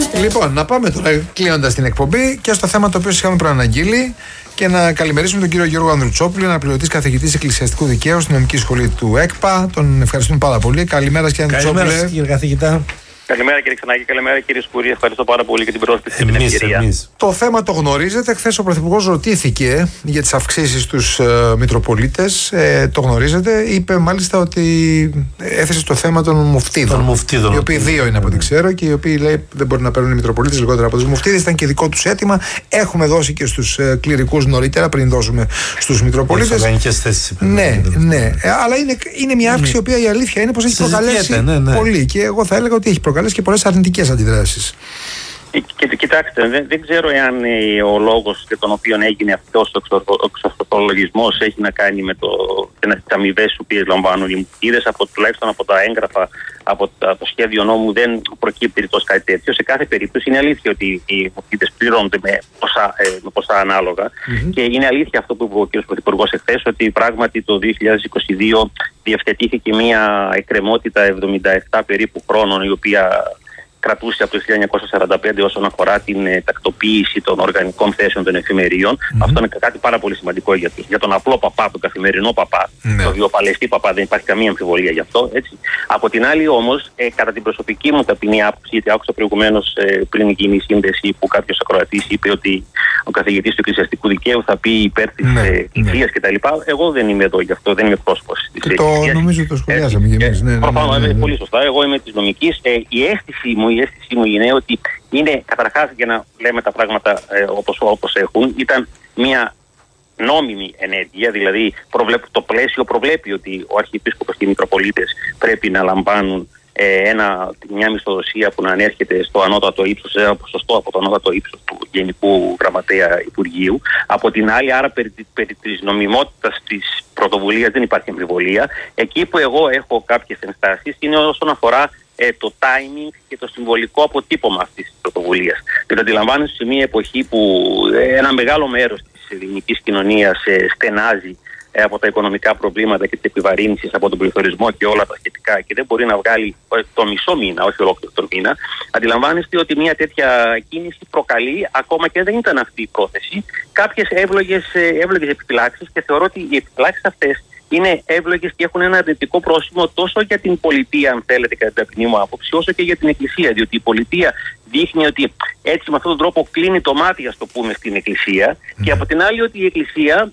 Λοιπόν, να πάμε τώρα κλείνοντας την εκπομπή και στο θέμα το οποίο είχαμε προαναγγείλει και να καλημερίσουμε τον κύριο Γιώργο Ανδρουτσόπουλο, αναπληρωτής καθηγητής Εκκλησιαστικού Δικαίου στην Νομική Σχολή του ΕΚΠΑ. Τον ευχαριστούμε πάρα πολύ. Καλημέρα, κύριε Ανδρουτσόπουλε. Καλημέρα, κύριε καθηγητά. Καλημέρα, κύριε Ξανάκη. Καλημέρα, κύριε Σκουρή. Ευχαριστώ πάρα πολύ για την πρόσκληση. Εμείς. Το θέμα το γνωρίζετε. Χθες ο Πρωθυπουργός ρωτήθηκε για τις αυξήσεις στους Μητροπολίτες. Το γνωρίζετε. Είπε μάλιστα ότι έθεσε το θέμα των μουφτίδων. Οι οποίοι δύο είναι από ό,τι ξέρω και οι οποίοι λέει δεν μπορεί να παίρνουν οι Μητροπολίτες λιγότερα από τους μουφτίδες. Ήταν και δικό τους αίτημα. Έχουμε δώσει και στους κληρικούς νωρίτερα πριν δώσουμε στους Μητροπολίτες. Ναι. Αλλά είναι μια αύξηση η οποία η αλήθεια είναι πως έχει προκαλέσει πολύ. Και εγώ θα έλεγα ότι έχει προκαλέσει και πολλές αρνητικές αντιδράσεις. Κοιτάξτε, δεν ξέρω εάν ο λόγος για τον οποίο έγινε αυτός ο εξορθολογισμός έχει να κάνει με τις αμοιβές που λαμβάνουν οι μουφτίδες. Τουλάχιστον από τα έγγραφα, από το σχέδιο νόμου δεν προκύπτει τόσο κάτι τέτοιο. Σε κάθε περίπτωση είναι αλήθεια ότι οι μουφτίδες πληρώνονται με ποσά ανάλογα. Και είναι αλήθεια αυτό που είπε ο κ. Πρωθυπουργός εχθές, ότι πράγματι το 2022 διευθετήθηκε μια εκκρεμότητα 77 περίπου χρόνων, η οποία κρατούσε από το 1945 όσον αφορά την τακτοποίηση των οργανικών θέσεων των εφημερίων. Αυτό είναι κάτι πάρα πολύ σημαντικό για τον απλό παπά, τον καθημερινό παπά, τον βιοπαλαιστή παπά, δεν υπάρχει καμία αμφιβολία γι' αυτό. Έτσι. Από την άλλη όμως, κατά την προσωπική μου ταπεινή άποψη, γιατί άκουσα προηγουμένως πριν γίνει η σύνδεση που κάποιος ακροατής είπε ότι ο καθηγητής του Εκκλησιαστικού Δικαίου θα πει υπέρ της Εκκλησίας κτλ. Εγώ δεν είμαι εδώ γι' αυτό, δεν είμαι πρόσωπος της Εκκλησίας. Νομίζω το σχολιάσαμε και εμείς. Προφανώς, πολύ σωστά. Εγώ είμαι της νομικής. Η αίσθησή μου είναι ότι είναι, καταρχάς, για να λέμε τα πράγματα όπως έχουν, ήταν μια νόμιμη ενέργεια, δηλαδή το πλαίσιο προβλέπει ότι ο Αρχιεπίσκοπος και οι Μητροπολίτες πρέπει να λαμβάνουν μια μισθοδοσία που να ανέρχεται στο ανώτατο ύψος, σε ένα ποσοστό από το ανώτατο ύψος του Γενικού Γραμματέα Υπουργείου. Από την άλλη, άρα περί της νομιμότητας της πρωτοβουλίας δεν υπάρχει αμφιβολία. Εκεί που εγώ έχω κάποιες ενστάσεις είναι όσον αφορά το timing και το συμβολικό αποτύπωμα αυτής της πρωτοβουλίας. Δηλαδή, αντιλαμβάνεσαι σε μια εποχή που ένα μεγάλο μέρος της ελληνικής κοινωνίας στενάζει από τα οικονομικά προβλήματα και τις επιβαρύνσεις, από τον πληθωρισμό και όλα τα σχετικά, και δεν μπορεί να βγάλει το μισό μήνα, όχι ολόκληρο τον μήνα. Αντιλαμβάνεστε ότι μια τέτοια κίνηση προκαλεί, ακόμα και δεν ήταν αυτή η πρόθεση, κάποιες εύλογες επιφυλάξεις, και θεωρώ ότι οι επιφυλάξεις αυτές είναι εύλογες και έχουν ένα αρνητικό πρόσημο τόσο για την πολιτεία, αν θέλετε, κατά την ταπεινή μου άποψη, όσο και για την Εκκλησία. Διότι η πολιτεία δείχνει ότι έτσι με αυτόν τον τρόπο κλείνει το μάτι, ας το πούμε, στην Εκκλησία, και από την άλλη ότι η Εκκλησία,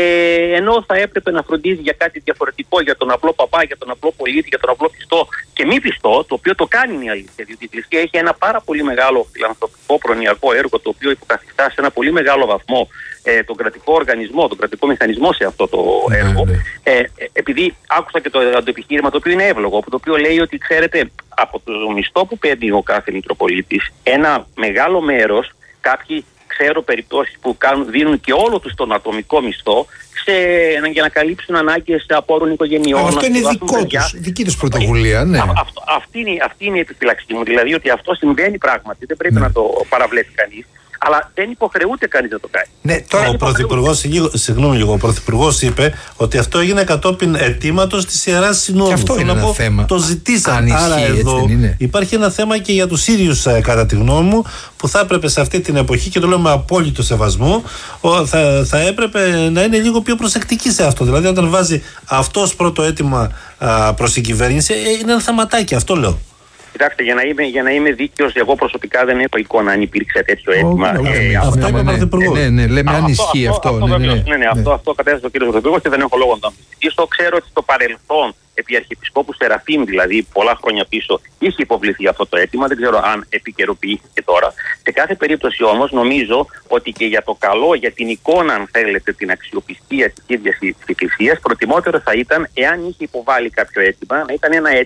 ενώ θα έπρεπε να φροντίζει για κάτι διαφορετικό, για τον απλό παπά, για τον απλό πολίτη, για τον απλό πιστό και μη πιστό, το οποίο το κάνει, είναι η αλήθεια. Διότι η Εκκλησία έχει ένα πάρα πολύ μεγάλο φιλανθρωπικό προνοιακό έργο, το οποίο υποκαθιστά σε ένα πολύ μεγάλο βαθμό τον κρατικό οργανισμό, τον κρατικό μηχανισμό σε αυτό το έργο. Επειδή άκουσα και το επιχείρημα το οποίο είναι εύλογο, το οποίο λέει ότι, ξέρετε, από το μισθό που παίρνει ο κάθε Μητροπολίτης, ένα μεγάλο μέρος, κάποιοι ξέρω περιπτώσεις που δίνουν και όλο τους τον ατομικό μισθό για να καλύψουν ανάγκες απόρων οικογενειών. Αυτό είναι δική τους πρωτοβουλία, ναι. Αυτή είναι η επιφύλαξη μου. Δηλαδή ότι αυτό συμβαίνει πράγματι, δεν πρέπει να το παραβλέπει κανείς. Αλλά δεν υποχρεούται κανείς να το κάνει. Ναι, τώρα ο Πρωθυπουργός είπε ότι αυτό έγινε κατόπιν αιτήματος της Ιεράς Συνόδου. Και αυτό είναι ένα θέμα. Το ζητήσαν. Άρα εδώ υπάρχει ένα θέμα και για τους ίδιους, κατά τη γνώμη μου, που θα έπρεπε σε αυτή την εποχή, και το λέω με απόλυτο σεβασμό, θα έπρεπε να είναι λίγο πιο προσεκτική σε αυτό. Δηλαδή, όταν βάζει αυτός πρώτο αίτημα προς την κυβέρνηση, είναι ένα θεματάκι, αυτό λέω. Κοιτάξτε, για να είμαι δίκαιος, εγώ προσωπικά δεν έχω εικόνα αν υπήρξε τέτοιο αίτημα. Αυτό είπε ο Πρωθυπουργός. Ναι, λέμε αν ισχύει αυτό. Αυτό κατέθεσε ο κ. Πρωθυπουργός και δεν έχω λόγο να το αμφισβητήσω. Ξέρω ότι στο παρελθόν, επί Αρχιεπισκόπου Σεραφείμ, δηλαδή πολλά χρόνια πίσω, είχε υποβληθεί αυτό το αίτημα. Δεν ξέρω αν επικαιροποιήθηκε τώρα. Σε κάθε περίπτωση όμως, νομίζω ότι και για το καλό, για την εικόνα, αν θέλετε, την αξιοπιστία της ίδιας της Εκκλησίας, προτιμότερο θα ήταν, εάν είχε υποβάλει κάποιο αίτημα, να ήταν ένα αίτημα